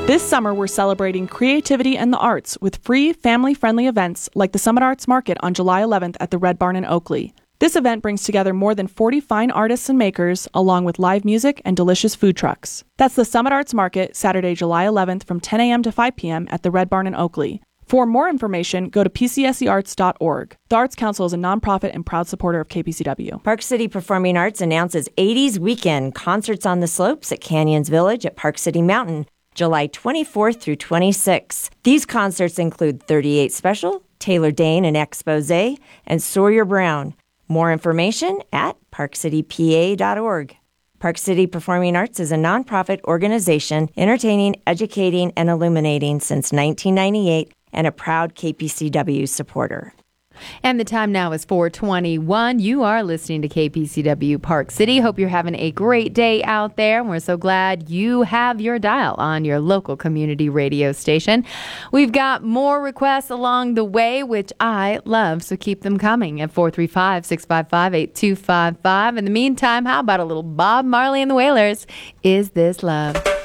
This summer, we're celebrating creativity and the arts with free, family-friendly events like the Summit Arts Market on July 11th at the Red Barn in Oakley. This event brings together more than 40 fine artists and makers, along with live music and delicious food trucks. That's the Summit Arts Market, Saturday, July 11th from 10 a.m. to 5 p.m. at the Red Barn in Oakley. For more information, go to pcsearts.org. The Arts Council is a nonprofit and proud supporter of KPCW. Park City Performing Arts announces 80s Weekend concerts on the slopes at Canyons Village at Park City Mountain, July 24th through 26th. These concerts include 38 Special, Taylor Dane and Exposé, and Sawyer Brown. More information at parkcitypa.org. Park City Performing Arts is a nonprofit organization entertaining, educating, and illuminating since 1998 and a proud KPCW supporter. And the time now is 4:21. You are listening to KPCW Park City. Hope you're having a great day out there. We're so glad you have your dial on your local community radio station. We've got more requests along the way, which I love, so keep them coming at 435-655-8255. In the meantime, how about a little Bob Marley and the Wailers? Is This Love?